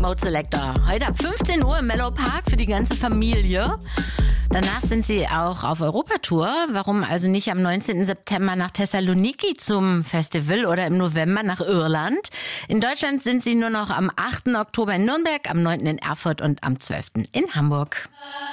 Mode Selector. Heute ab 15 Uhr im Mellow Park für die ganze Familie. Danach sind sie auch auf Europatour. Warum also nicht am 19. September nach Thessaloniki zum Festival oder im November nach Irland? In Deutschland sind sie nur noch am 8. Oktober in Nürnberg, am 9. in Erfurt und am 12. in Hamburg.